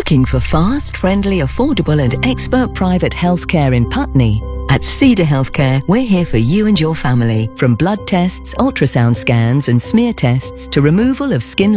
Looking for fast, friendly, affordable and expert private healthcare in Putney? At Cedar Healthcare, we're here for you and your family. From blood tests, ultrasound scans and smear tests to removal of skin